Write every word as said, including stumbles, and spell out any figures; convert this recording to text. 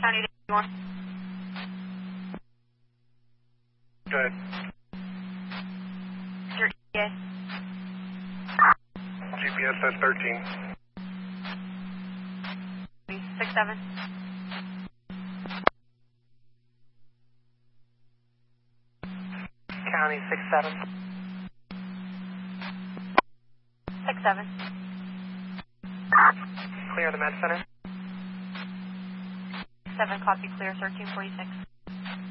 County North. Good. Your E T A. G P S says thirteen. Six seven. County six seven. Six seven. Clear the med center. Seven copy clear, thirteen forty six.